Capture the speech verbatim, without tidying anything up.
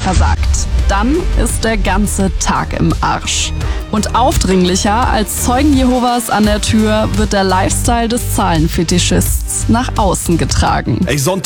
versagt. Dann ist der ganze Tag im Arsch. Und aufdringlicher als Zeugen Jehovas an der Tür wird der Lifestyle des Zahlenfetischists nach außen getragen. Ey, Sonntag